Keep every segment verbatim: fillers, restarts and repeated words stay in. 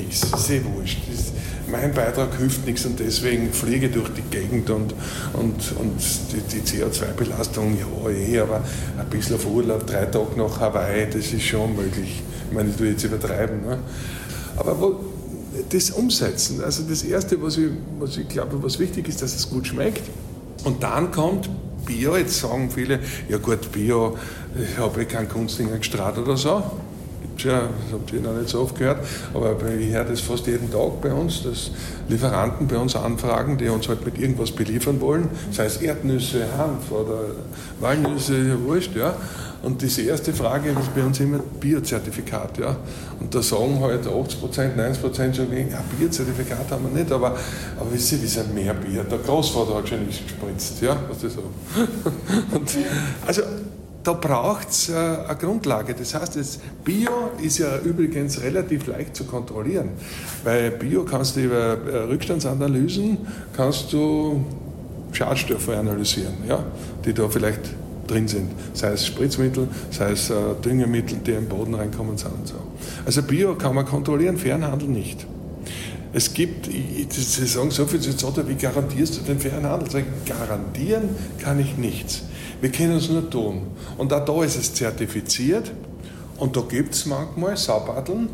nichts, ist eh wurscht. Das, mein Beitrag hilft nichts und deswegen fliege ich durch die Gegend und, und, und die, die C O zwei Belastung, ja eh, aber ein bisschen auf Urlaub, drei Tage nach Hawaii, das ist schon möglich. Ich meine, ich tue jetzt übertreiben. Ne? Aber wo, das Umsetzen, also das Erste, was ich, was ich glaube, was wichtig ist, dass es gut schmeckt. Und dann kommt Bio, jetzt sagen viele, ja gut, Bio, ich habe keinen Kunstdingen gestrahlt oder so. Ja, das habt ihr noch nicht so oft gehört, aber ich höre das fast jeden Tag bei uns, dass Lieferanten bei uns anfragen, die uns halt mit irgendwas beliefern wollen, sei es Erdnüsse, Hanf oder Walnüsse, wurscht, ja. Und diese erste Frage ist bei uns immer Biozertifikat, ja. Und da sagen halt achtzig Prozent, neunzig Prozent schon wegen, ja, Biozertifikat haben wir nicht, aber, aber wisst ihr, wir sind mehr Bier. Der Großvater hat schon nichts gespritzt, ja, was das so. Und, also, da braucht es äh, eine Grundlage. Das heißt, das Bio ist ja übrigens relativ leicht zu kontrollieren. Bei Bio kannst du über äh, Rückstandsanalysen kannst du Schadstoffe analysieren, ja, die da vielleicht drin sind. Sei es Spritzmittel, sei es äh, Düngemittel, die im Boden reinkommen sind und so. Also Bio kann man kontrollieren, Fernhandel nicht. Es gibt, Sie sagen so viel, wie garantierst du den fairen Handel? Sag ich, garantieren kann ich nichts. Wir können es nur tun. Und auch da ist es zertifiziert und da gibt es manchmal Saubatteln,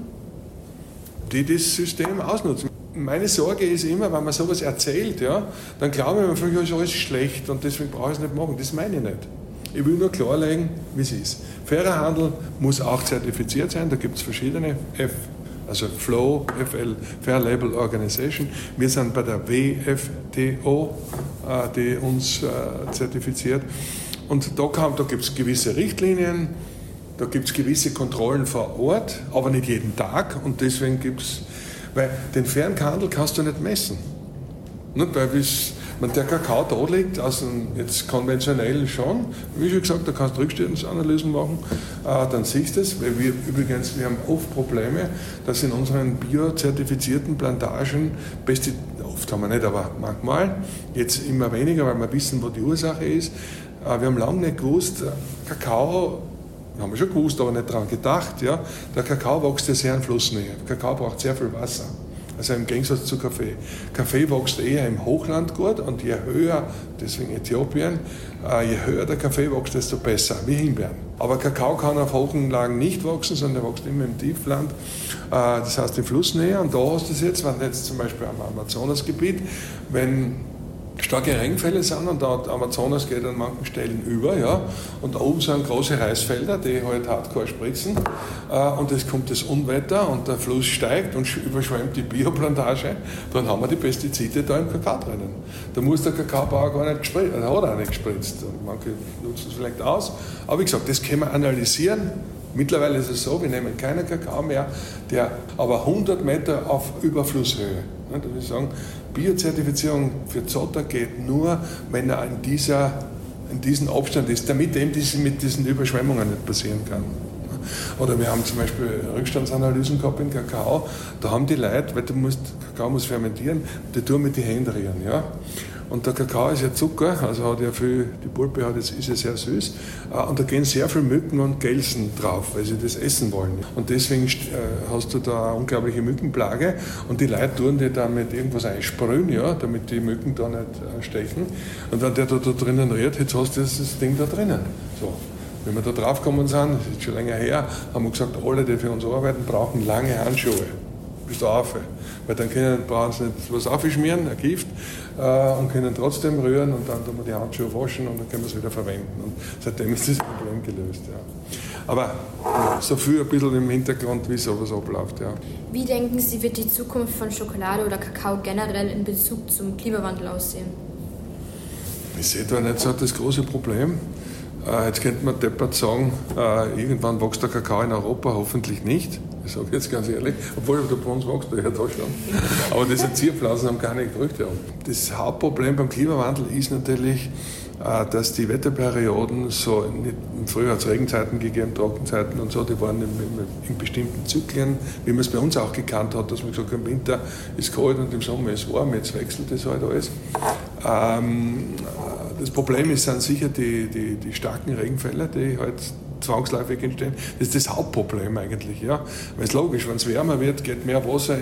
die das System ausnutzen. Meine Sorge ist immer, wenn man sowas erzählt, ja, dann glauben wir, ja, ist alles schlecht und deswegen brauche ich es nicht machen. Das meine ich nicht. Ich will nur klarlegen, wie es ist. Fairer Handel muss auch zertifiziert sein, da gibt es verschiedene F. Also Flow, F L, Fair Label Organization. Wir sind bei der W F T O, äh, die uns äh, zertifiziert. Und da, da gibt es gewisse Richtlinien, da gibt es gewisse Kontrollen vor Ort, aber nicht jeden Tag. Und deswegen gibt es, weil den fairen Handel kannst du nicht messen. Nicht, weil wenn der Kakao da liegt, also jetzt konventionell schon, wie schon gesagt, da kannst du Rückstandsanalysen machen, äh, dann siehst du es, weil wir übrigens, wir haben oft Probleme, dass in unseren biozertifizierten Plantagen, Pestizide, oft haben wir nicht, aber manchmal, jetzt immer weniger, weil wir wissen, wo die Ursache ist. Äh, wir haben lange nicht gewusst, Kakao, haben wir schon gewusst, aber nicht daran gedacht, ja, der Kakao wächst ja sehr in Flussnähe. Kakao braucht sehr viel Wasser. Also im Gegensatz zu Kaffee. Kaffee wächst eher im Hochland gut und je höher, deswegen Äthiopien, je höher der Kaffee wächst, desto besser, wie Himbeeren. Aber Kakao kann auf hohen Lagen nicht wachsen, sondern er wächst immer im Tiefland, das heißt in Flussnähe. Und da hast du es jetzt, wenn jetzt zum Beispiel am Amazonasgebiet, wenn starke Regenfälle sind und der Amazonas geht an manchen Stellen über, ja, und da oben sind große Reisfelder, die halt hardcore spritzen, äh, und es kommt das Unwetter und der Fluss steigt und überschwemmt die Bioplantage, dann haben wir die Pestizide da im Kakao drinnen. Da muss der Kakaobauer gar nicht gespritzt, er hat auch nicht gespritzt. Und manche nutzen es vielleicht aus, aber wie gesagt, das können wir analysieren. Mittlerweile ist es so, wir nehmen keinen Kakao mehr, der aber hundert Meter auf Überflusshöhe. Da würde ich sagen, Biozertifizierung für Zotter geht nur, wenn er in, dieser, in diesem Abstand ist, damit eben diese, mit diesen Überschwemmungen nicht passieren kann. Oder wir haben zum Beispiel Rückstandsanalysen gehabt in Kakao, da haben die Leute, weil du musst, Kakao muss fermentieren, die tun mit den Händen rühren. Ja? Und der Kakao ist ja Zucker, also hat ja viel, die Pulpe hat jetzt, ist ja sehr süß. Und da gehen sehr viele Mücken und Gelsen drauf, weil sie das essen wollen. Und deswegen hast du da eine unglaubliche Mückenplage. Und die Leute tun die dann mit irgendwas einsprühen, ja, damit die Mücken da nicht stechen. Und wenn der da, da drinnen rührt, jetzt hast du das, das Ding da drinnen. So. Wenn wir da drauf gekommen sind, das ist schon länger her, haben wir gesagt, alle, die für uns arbeiten, brauchen lange Handschuhe. Bis da rauf. Weil dann können, brauchen sie nicht was aufschmieren, ein Gift, äh, und können trotzdem rühren und dann tun wir die Handschuhe waschen und dann können wir es wieder verwenden. Und seitdem ist das Problem gelöst. Ja. Aber so viel ein bisschen im Hintergrund, wie sowas abläuft. Ja. Wie denken Sie, wird die Zukunft von Schokolade oder Kakao generell in Bezug zum Klimawandel aussehen? Ich sehe da nicht so das große Problem. Äh, jetzt könnte man deppert sagen, äh, irgendwann wächst der Kakao in Europa, hoffentlich nicht. Ich sage jetzt ganz ehrlich, obwohl der bei uns wächst, der ja da schon. Aber diese Zierpflanzen haben keine Früchte. Das Hauptproblem beim Klimawandel ist natürlich, äh, dass die Wetterperioden, so nicht, früher hat es Regenzeiten gegeben, Trockenzeiten und so, die waren in, in, in bestimmten Zyklen, wie man es bei uns auch gekannt hat, dass man gesagt hat, im Winter ist kalt und im Sommer ist warm, jetzt wechselt das halt alles. Ähm, Das Problem ist, sind sicher die, die, die starken Regenfälle, die halt zwangsläufig entstehen. Das ist das Hauptproblem eigentlich. Ja. Weil es logisch, wenn es wärmer wird, geht mehr Wasser